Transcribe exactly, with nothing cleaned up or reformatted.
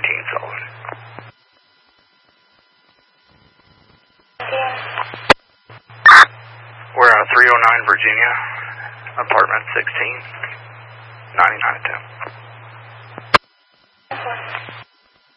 nineteen solid. We're at three oh nine Virginia, apartment sixteen.